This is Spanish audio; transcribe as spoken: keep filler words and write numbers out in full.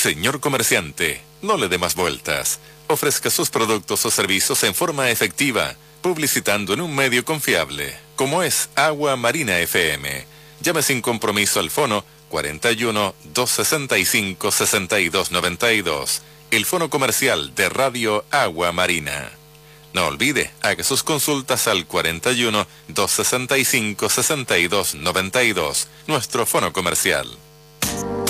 Señor comerciante, no le dé más vueltas. Ofrezca sus productos o servicios en forma efectiva, publicitando en un medio confiable, como es Agua Marina F M. Llame sin compromiso al fono cuarenta y uno, doscientos sesenta y cinco, sesenta y dos noventa y dos, el fono comercial de Radio Agua Marina. No olvide, haga sus consultas al cuarenta y uno, doscientos sesenta y cinco, sesenta y dos noventa y dos, nuestro fono comercial.